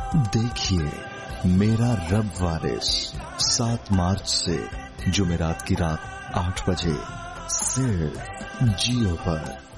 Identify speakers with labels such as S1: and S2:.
S1: देखिए मेरा रब वारिस 7 मार्च से जुमेरात की रात 8 बजे सिर्फ जियो पर।